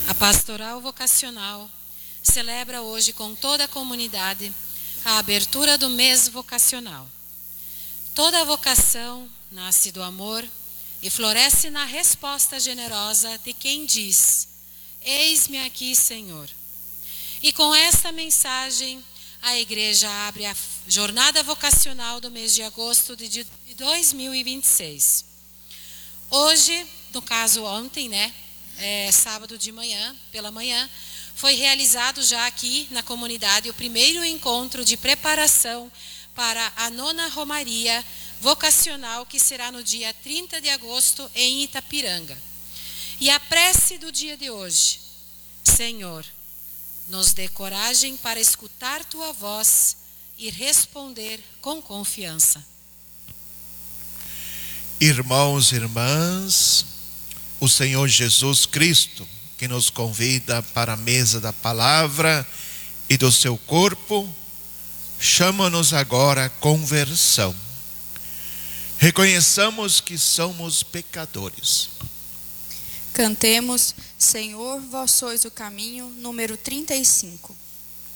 A Pastoral Vocacional celebra hoje com toda a comunidade a abertura do mês vocacional. Toda vocação nasce do amor e floresce na resposta generosa de quem diz: eis-me aqui, Senhor. E com esta mensagem, a igreja abre a jornada vocacional do mês de agosto de 2026. Hoje, no caso ontem, sábado de manhã, pela manhã, foi realizado já aqui na comunidade o primeiro encontro de preparação para a 9ª Romaria Vocacional, que será no dia 30 de agosto em Itapiranga. E a prece do dia de hoje: Senhor, nos dê coragem para escutar tua voz e responder com confiança. Irmãos e irmãs, o Senhor Jesus Cristo, que nos convida para a mesa da palavra e do seu corpo, chama-nos agora à conversão. Reconheçamos que somos pecadores. Cantemos Senhor, vós sois o caminho, número 35.